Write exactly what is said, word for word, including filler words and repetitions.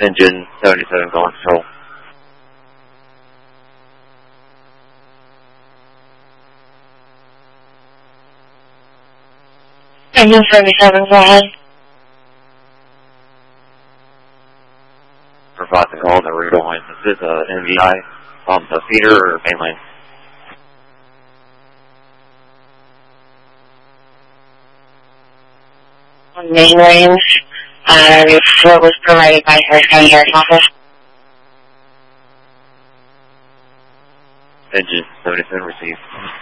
Engine seventy-seven going control. Engine seventy-seven, go ahead. Provide the call, the route line. Is this a N V I on the feeder or mainline? On main range, uh, what was provided by Harris County Sheriff's Office. Engine seventy-seven received.